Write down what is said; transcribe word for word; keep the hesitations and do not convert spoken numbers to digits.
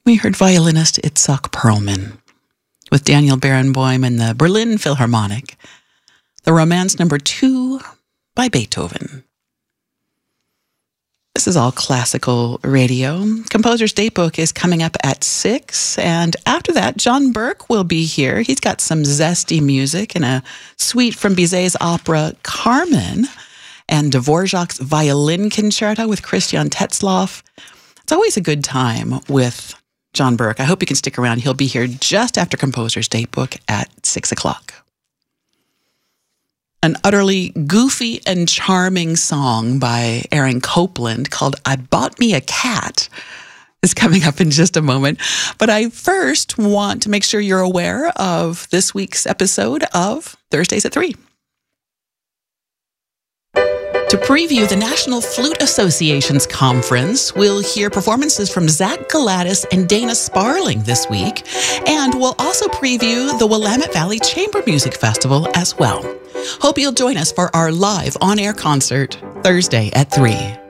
We heard violinist Itzhak Perlman with Daniel Barenboim and the Berlin Philharmonic, the Romance Number Two by Beethoven. This is all classical radio. Composer's Datebook is coming up at six, and after that, John Burke will be here. He's got some zesty music and a suite from Bizet's opera Carmen and Dvorak's Violin Concerto with Christian Tetzlaff. It's always a good time with John Burke. I hope you can stick around. He'll be here just after Composer's Datebook at six o'clock. An utterly goofy and charming song by Aaron Copland called I Bought Me a Cat is coming up in just a moment. But I first want to make sure you're aware of this week's episode of Thursdays at three. To preview the National Flute Association's conference, we'll hear performances from Zach Galatis and Dana Sparling this week, and we'll also preview the Willamette Valley Chamber Music Festival as well. Hope you'll join us for our live on-air concert Thursday at three.